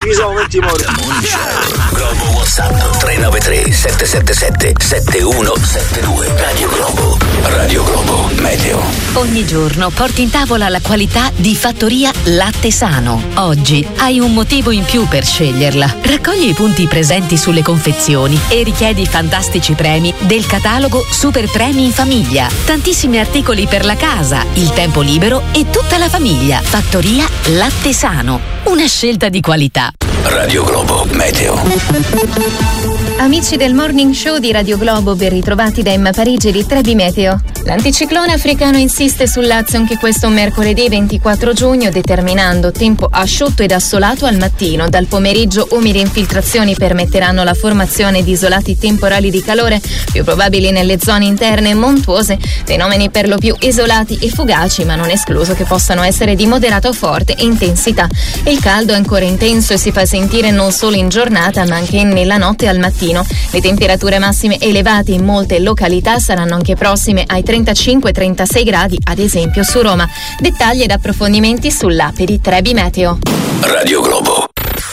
ci sono 20 morti. Globo WhatsApp 393 777 7172. Radio Globo Meteo. Ogni giorno porti in tavola la qualità di Fattoria Latte Sano. Oggi hai un motivo in più per sceglierla. Raccogli i punti presenti sulle confezioni e richiedi fantastici premi del catalogo Super Premi in Famiglia. Tantissimi articoli per la casa, il tempo libero e tutta la famiglia. Fattoria Latte Sano. Una scelta di qualità. Radio Globo Meteo. Amici del Morning Show di Radio Globo, ben ritrovati da Emma Parigi di Trebi Meteo. L'anticiclone africano insiste sul Lazio anche questo mercoledì 24 giugno, determinando tempo asciutto ed assolato al mattino. Dal pomeriggio umide infiltrazioni permetteranno la formazione di isolati temporali di calore, più probabili nelle zone interne e montuose, fenomeni per lo più isolati e fugaci, ma non escluso che possano essere di moderata o forte intensità. Il caldo è ancora intenso e si fa sentire non solo in giornata, ma anche nella notte e al mattino. Le temperature massime elevate in molte località saranno anche prossime ai 35-36 gradi, ad esempio su Roma. Dettagli ed approfondimenti sull'app di Trebi Meteo. Radio Globo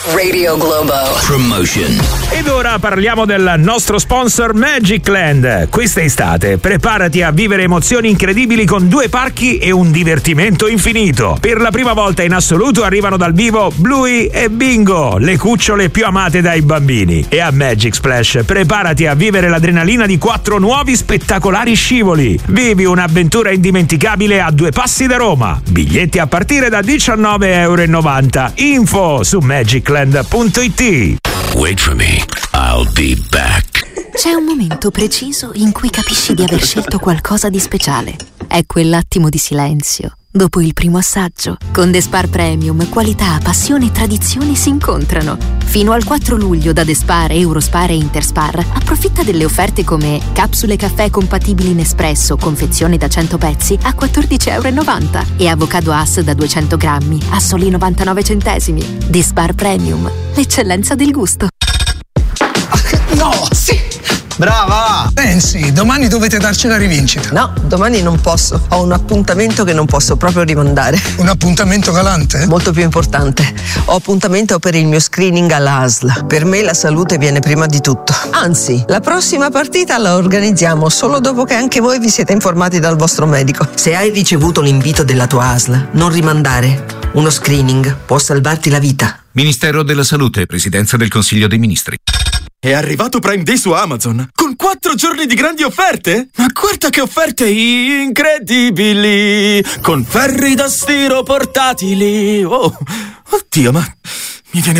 Promotion. Ed ora parliamo del nostro sponsor Magicland. Questa estate preparati a vivere emozioni incredibili con 2 parchi e un divertimento infinito. Per la prima volta in assoluto arrivano dal vivo Bluey e Bingo, le cucciole più amate dai bambini. E a Magic Splash preparati a vivere l'adrenalina di 4 nuovi spettacolari scivoli. Vivi un'avventura indimenticabile a 2 passi da Roma. Biglietti a partire da €19,90. Info su magicland.it. Wait for me, I'll be back. C'è un momento preciso in cui capisci di aver scelto qualcosa di speciale. È quell'attimo di silenzio dopo il primo assaggio. Con The Spar Premium, qualità, passione e tradizioni si incontrano. Fino al 4 luglio da The Spar, Eurospar e Interspar approfitta delle offerte come capsule caffè compatibili in espresso, confezione da 100 pezzi a €14,90 e avocado Hass da 200 grammi a soli 99 centesimi. The Spar Premium, l'eccellenza del gusto. No, sì! Brava! Pensi, domani dovete darci la rivincita. No, domani non posso. Ho un appuntamento che non posso proprio rimandare. Un appuntamento galante? Molto più importante. Ho appuntamento per il mio screening alla ASL. Per me la salute viene prima di tutto. Anzi, la prossima partita la organizziamo solo dopo che anche voi vi siete informati dal vostro medico. Se hai ricevuto l'invito della tua ASL, non rimandare. Uno screening può salvarti la vita. Ministero della Salute, Presidenza del Consiglio dei Ministri. È arrivato Prime Day su Amazon con 4 giorni di grandi offerte? Ma guarda che offerte incredibili! Con ferri da stiro portatili! Oh, oddio, ma mi viene